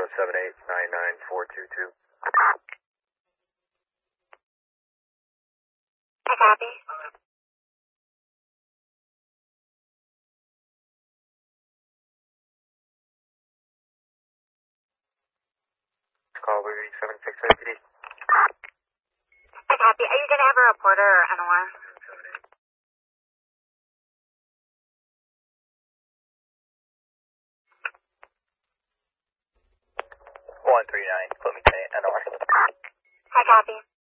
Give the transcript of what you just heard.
7899422. I copy. Call Louis 767 PD. I copy. Are you going to have a reporter or NOR? 139, Columbia, NOR. I copy.